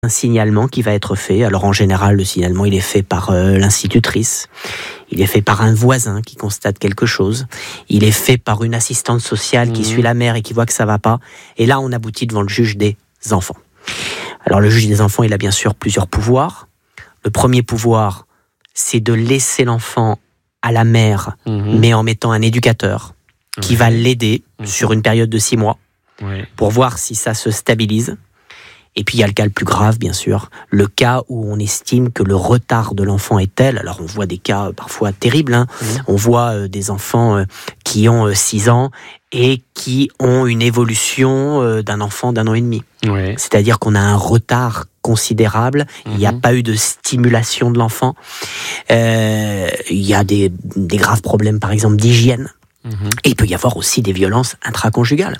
un signalement qui va être fait. Alors en général, le signalement il est fait par l'institutrice, il est fait par un voisin qui constate quelque chose, il est fait par une assistante sociale qui suit la mère et qui voit que ça va pas. Et là, on aboutit devant le juge des enfants. Alors le juge des enfants, il a bien sûr plusieurs pouvoirs. Le premier pouvoir, c'est de laisser l'enfant à la mère, mais en mettant un éducateur qui va l'aider sur une période de 6 mois pour voir si ça se stabilise. Et puis il y a le cas le plus grave, bien sûr, le cas où on estime que le retard de l'enfant est tel. Alors on voit des cas parfois terribles, on voit des enfants qui ont 6 ans et qui ont une évolution d'un enfant d'1 an et demi. C'est-à-dire qu'on a un retard considérable, il n'y a pas eu de stimulation de l'enfant, il y a des graves problèmes par exemple d'hygiène. Et il peut y avoir aussi des violences intraconjugales.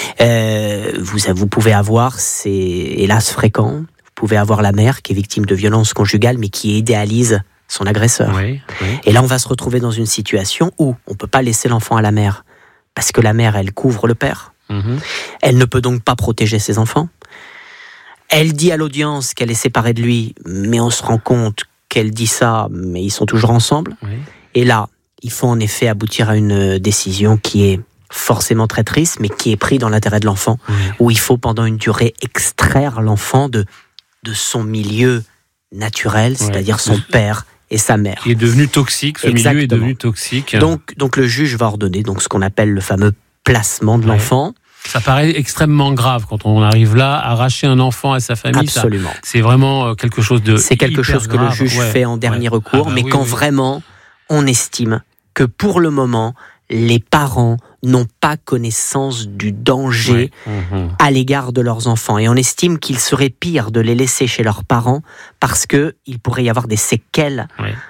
Vous pouvez avoir, c'est hélas fréquent, vous pouvez avoir la mère qui est victime de violences conjugales mais qui idéalise son agresseur. Et là on va se retrouver dans une situation où on ne peut pas laisser l'enfant à la mère parce que la mère elle couvre le père. Elle ne peut donc pas protéger ses enfants. Elle dit à l'audience qu'elle est séparée de lui, mais on se rend compte qu'elle dit ça, mais ils sont toujours ensemble. Et là, il faut en effet aboutir à une décision qui est forcément très triste, mais qui est prise dans l'intérêt de l'enfant, où il faut pendant une durée extraire l'enfant de son milieu naturel, c'est-à-dire son père et sa mère. Qui est devenu toxique, ce milieu est devenu toxique. Donc le juge va ordonner ce qu'on appelle le fameux placement de l'enfant. Ça paraît extrêmement grave quand on arrive là, arracher un enfant à sa famille. Absolument. C'est vraiment quelque chose de C'est quelque chose que le juge fait en dernier recours, mais quand vraiment on estime que pour le moment, les parents n'ont pas connaissance du danger à l'égard de leurs enfants. Et on estime qu'il serait pire de les laisser chez leurs parents parce qu'il pourrait y avoir des séquelles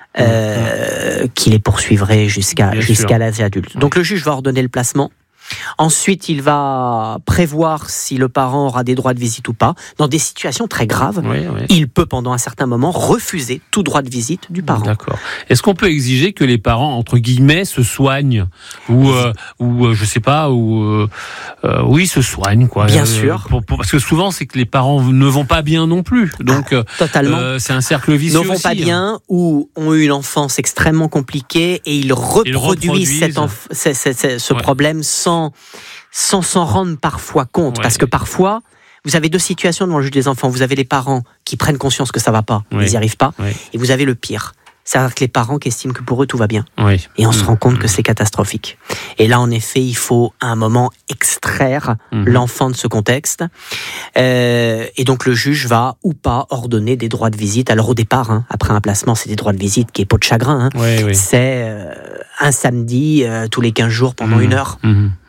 qui les poursuivraient jusqu'à l'âge adulte. Donc le juge va ordonner le placement. Ensuite, il va prévoir si le parent aura des droits de visite ou pas. Dans des situations très graves, il peut pendant un certain moment refuser tout droit de visite du parent. D'accord. Est-ce qu'on peut exiger que les parents, entre guillemets, se soignent ou je sais pas, se soignent quoi. Bien sûr. Parce que souvent, c'est que les parents ne vont pas bien non plus. Donc, totalement. C'est un cercle vicieux. Ne vont pas bien ou ont eu une enfance extrêmement compliquée et ils reproduisent ce problème sans s'en rendre parfois compte. Parce que parfois, vous avez 2 situations devant le juge des enfants. Vous avez les parents qui prennent conscience que ça va pas, ils n'y arrivent pas. Et vous avez le pire. C'est-à-dire que les parents qui estiment que pour eux tout va bien. Et on se rend compte que c'est catastrophique. Et là, en effet, il faut à un moment extraire l'enfant de ce contexte. Et donc le juge va ou pas ordonner des droits de visite. Alors au départ, après un placement, c'est des droits de visite qui est peau de chagrin. C'est un samedi tous les 15 jours pendant 1 heure.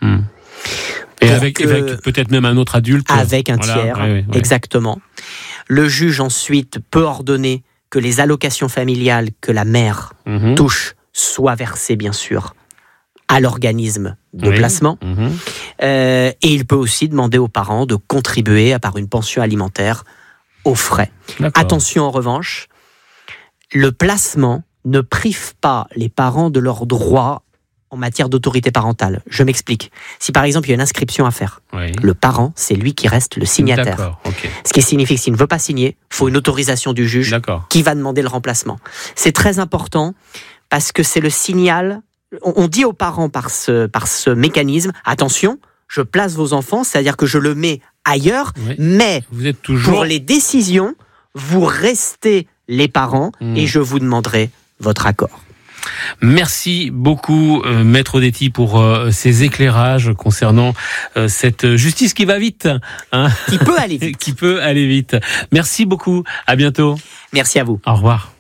Et avec peut-être même un autre adulte. Avec un tiers, exactement. Le juge ensuite peut ordonner que les allocations familiales que la mère touche soient versées, bien sûr, à l'organisme de placement. Et il peut aussi demander aux parents de contribuer, par une pension alimentaire, aux frais. Attention en revanche, le placement ne prive pas les parents de leurs droits en matière d'autorité parentale. Je m'explique. Si par exemple il y a une inscription à faire, le parent, c'est lui qui reste le signataire. Ce qui signifie que s'il ne veut pas signer, il faut une autorisation du juge qui va demander le remplacement. C'est très important parce que c'est le signal. On dit aux parents par ce mécanisme, attention, je place vos enfants, c'est-à-dire que je le mets ailleurs, mais vous êtes toujours... pour les décisions, vous restez les parents et je vous demanderai votre accord. Merci beaucoup, Maître Odeti, pour ces éclairages concernant cette justice qui va vite. Qui peut aller vite. Qui peut aller vite. Merci beaucoup. À bientôt. Merci à vous. Au revoir.